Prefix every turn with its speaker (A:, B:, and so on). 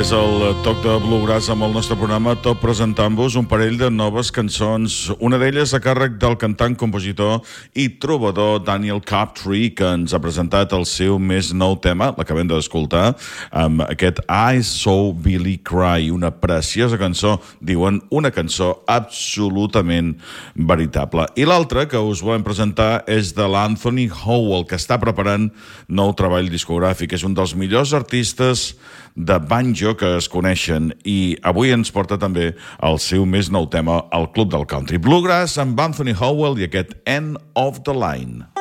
A: És el toc de Bluegrass amb el nostre programa, tot presentant-vos un parell de noves cançons. Una d'elles a càrrec del cantant, compositor i trobador Daniel Crabtree, que ens ha presentat el seu més nou tema, l'acabem d'escoltar, amb aquest I Saw Billy Cry, una preciosa cançó, diuen una cançó absolutament veritable. I l'altra que us volem presentar és de l'Anthony Howell, que està preparant nou treball discogràfic. És un dels millors artistes de banjo que es coneixen i avui ens porta també el seu més nou tema al Club del Country. Bluegrass amb Anthony Howell i aquest End of the Line.